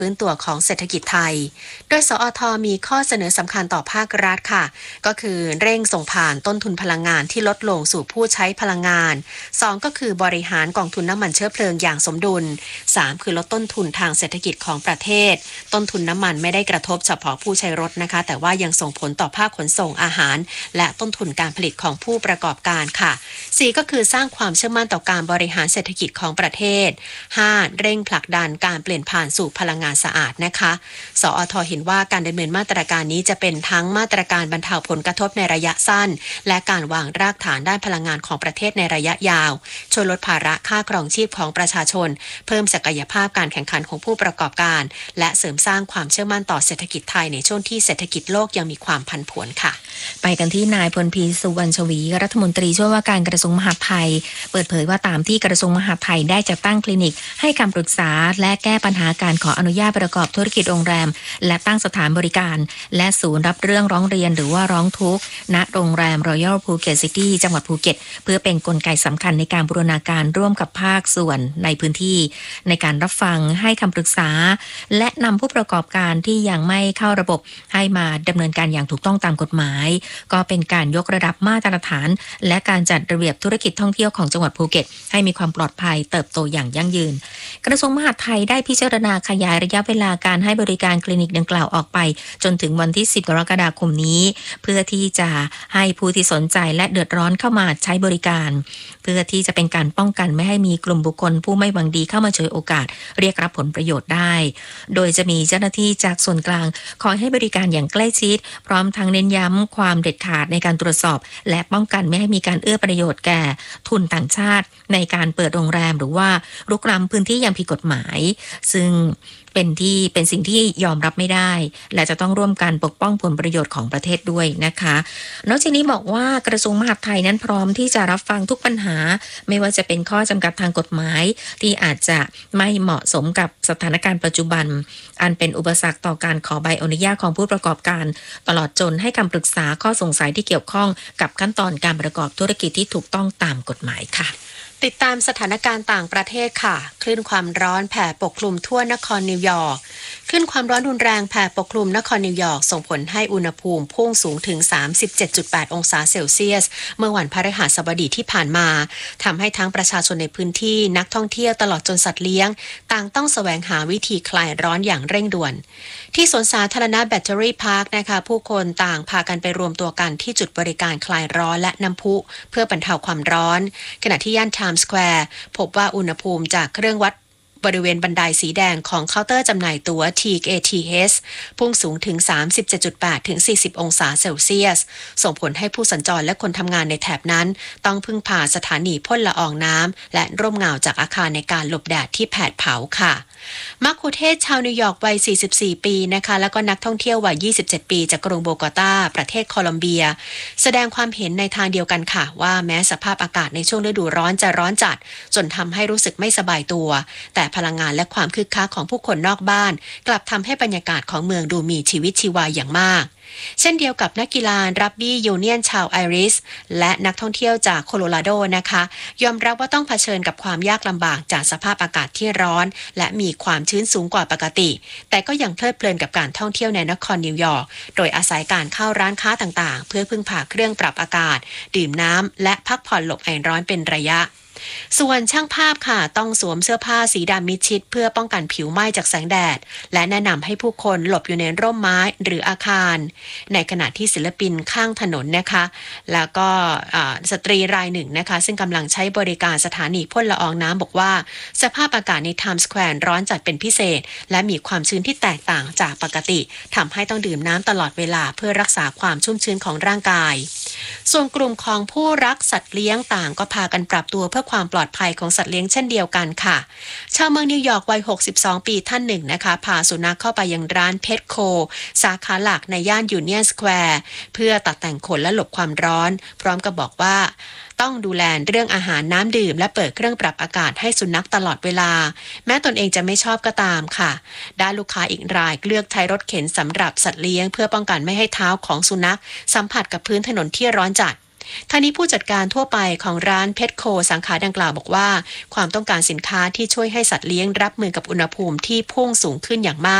ฟื้นตัวของเศรษฐกิจไทยโดยสอท.มีข้อเสนอสำคัญต่อภาครัฐค่ะก็คือเร่งส่งผ่านต้นทุนพลังงานที่ลดลงสู่ผู้ใช้พลังงาน2ก็คือบริหารกองทุนน้ำมันเชื้อเพลิงอย่างสมดุล3คือลดต้นทุนทางเศรษฐกิจของประเทศต้นทุนน้ำมันไม่ได้กระทบเฉพาะผู้ใช้รถนะคะแต่ว่ายังส่งผลต่อภาคขนส่งอาหารและต้นทุนการผลิตของผู้ประกอบการค่ะ4ก็คือสร้างความเชื่อมั่นต่อการบริหารเศรษฐกิจของประเทศ5เร่งผลักดันการเปลี่ยนผ่านสู่พลังงานสะอาดนะคะสอท.เห็นว่าการดำเนินมาตรการนี้จะเป็นทั้งมาตรการบรรเทาผลกระทบในระยะสั้นและการวางรากฐานด้านพลังงานของประเทศในระยะยาวช่วยลดภาระค่าครองชีพของประชาชนเพิ่มศักยภาพการแข่งขันของผู้ประกอบการและเสริมสร้างความเชื่อมั่นต่อเศรษฐกิจไทยในช่วงที่เศรษฐกิจโลกยังมีความผันผวนค่ะไปกันที่นายพลพีสุวรรณชวีรัฐมนตรีช่วยว่าการกระทรวงมหาดไทยเปิดเผยว่าตามที่กระทรวงมหาดไทยได้จัดตั้งคลินิกให้คำปรึกษาและแก้ปัญหาการขออนุญาตประกอบธุรกิจโรงแรมและตั้งสถานบริการและศูนย์รับเรื่องร้องเรียนหรือว่าร้องทุกข์ณโรงแรม Royal Phuket City จังหวัดภูเก็ตเพื่อเป็นกลไกสำคัญในการบูรณาการร่วมกับภาคส่วนในพื้นที่ในการรับฟังให้คำปรึกษาและนำผู้ประกอบการที่ยังไม่เข้าระบบให้มาดำเนินการอย่างถูกต้องตามกฎหมายก็เป็นการยกระดับมาตรฐานและการจัดระเบียบธุรกิจท่องเที่ยวของจังหวัดภูเก็ตให้มีความปลอดภัยเติบโตอย่างยั่งยืนกระทรวงมหาดไทยได้พิจารณาขยายระยะเวลาการให้บริการคลินิกดังกล่าวออกไปจนถึงวันที่10กรกฎาคมนี้เพื่อที่จะให้ผู้ที่สนใจและเดือดร้อนเข้ามาใช้บริการเพื่อที่จะเป็นการป้องกันไม่ให้มีกลุ่มบุคคลผู้ไม่หวังดีเข้ามาฉวยโอกาสเรียกรับผลประโยชน์ได้โดยจะมีเจ้าหน้าที่จากส่วนกลางคอยให้บริการอย่างใกล้ชิดพร้อมทั้งเน้นย้ำความเด็ดขาดในการตรวจสอบและป้องกันไม่ให้มีการเอื้อประโยชน์แก่ทุนต่างชาติในการเปิดโรงแรมหรือว่ารุกล้ำพื้นที่อย่างผิดกฎหมายซึ่งเป็นสิ่งที่ยอมรับไม่ได้และจะต้องร่วมกันปกป้องผลประโยชน์ของประเทศด้วยนะคะนอกจากนี้บอกว่ากระทรวงมหาดไทยนั้นพร้อมที่จะรับฟังทุกปัญหาไม่ว่าจะเป็นข้อจำกัดทางกฎหมายที่อาจจะไม่เหมาะสมกับสถานการณ์ปัจจุบันอันเป็นอุปสรรคต่อการขอใบอนุญาตของผู้ประกอบการตลอดจนให้คำปรึกษาข้อสงสัยที่เกี่ยวข้องกับขั้นตอนการประกอบธุรกิจที่ถูกต้องตามกฎหมายค่ะติดตามสถานการณ์ต่างประเทศค่ะคลื่นความร้อนแผ่ปกคลุมทั่วนครนิวยอร์กคลื่นความร้อนรุนแรงแผ่ปกคลุมนครนิวยอร์กส่งผลให้อุณหภูมิพุ่งสูงถึง 37.8 องศาเซลเซียสเมื่อวันพฤหัสบดีที่ผ่านมาทำให้ทั้งประชาชนในพื้นที่นักท่องเที่ยวตลอดจนสัตว์เลี้ยงต่างต้องแสวงหาวิธีคลายร้อนอย่างเร่งด่วนที่สวนสาธารณะแบตเตอรี่พาร์คนะคะผู้คนต่างพากันไปรวมตัวกันที่จุดบริการคลายร้อนและน้ำพุเพื่อบรรเทาความร้อนขณะที่ย่านไทม์สแควร์พบว่าอุณหภูมิจากเครื่องวัดบริเวณบันไดสีแดงของเคาน์เตอร์จำหน่ายตั๋ว TKTH พุ่งสูงถึง 37.8 ถึง 40 องศาเซลเซียสส่งผลให้ผู้สัญจรและคนทำงานในแถบนั้นต้องพึ่งพาสถานีพ่นละอองน้ำและร่มเงาจากอาคารในการหลบแดดที่แผดเผาค่ะมัคคุเทศชาวนิวยอร์กวัย 44 ปีนะคะแล้วก็นักท่องเที่ยววัย 27 ปีจากกรุงโบกตาประเทศโคลอมเบียแสดงความเห็นในทางเดียวกันค่ะว่าแม้สภาพอากาศในช่วงฤดูร้อนจะร้อนจัดจนทำให้รู้สึกไม่สบายตัวแต่พลังงานและความคึกคักของผู้คนนอกบ้านกลับทำให้บรรยากาศของเมืองดูมีชีวิตชีวาอย่างมากเช่นเดียวกับนักกีฬารักบี้ยูเนียนชาวไอริสและนักท่องเที่ยวจากโคโลราโดนะคะยอมรับว่าต้องเผชิญกับความยากลำบากจากสภาพอากาศที่ร้อนและมีความชื้นสูงกว่าปกติแต่ก็ยังเพลิดเพลินกับการท่องเที่ยวในนครนิวยอร์กโดยอาศัยการเข้าร้านค้าต่างๆเพื่อพึ่งพาเครื่องปรับอากาศดื่มน้ำและพักผ่อนหลบไอร้อนเป็นระยะส่วนช่างภาพค่ะต้องสวมเสื้อผ้าสีดำมิดชิดเพื่อป้องกันผิวไหม้จากแสงแดดและแนะนำให้ผู้คนหลบอยู่ในร่มไม้หรืออาคารในขณะที่ศิลปินข้างถนนนะคะแล้วก็สตรีรายหนึ่งนะคะซึ่งกำลังใช้บริการสถานีพ่นละอองน้ำบอกว่าสภาพอากาศในไทม์สแควร์ร้อนจัดเป็นพิเศษและมีความชื้นที่แตกต่างจากปกติทำให้ต้องดื่มน้ำตลอดเวลาเพื่อรักษาความชุ่มชื้นของร่างกายส่วนกลุ่มของผู้รักสัตว์เลี้ยงต่างก็พากันปรับตัวเพื่อความปลอดภัยของสัตว์เลี้ยงเช่นเดียวกันค่ะชาวเมืองนิวยอร์กวัย 62 ปีท่านหนึ่งนะคะพาสุนัขเข้าไปยังร้านเพทโคสาขาหลักในย่านยูเนียนสแควร์เพื่อตัดแต่งขนและหลบความร้อนพร้อมกับบอกว่าต้องดูแลเรื่องอาหารน้ำดื่มและเปิดเครื่องปรับอากาศให้สุนัขตลอดเวลาแม้ตนเองจะไม่ชอบก็ตามค่ะด้านลูกค้าอีกรายเลือกใช้รถเข็นสำหรับสัตว์เลี้ยงเพื่อป้องกันไม่ให้เท้าของสุนัขสัมผัสกับพื้นถนนที่ร้อนจัดทางนี้ผู้จัดการทั่วไปของร้านเพชรโคสาขาดังกล่าวบอกว่าความต้องการสินค้าที่ช่วยให้สัตว์เลี้ยงรับมือกับอุณหภูมิที่พุ่งสูงขึ้นอย่างมาก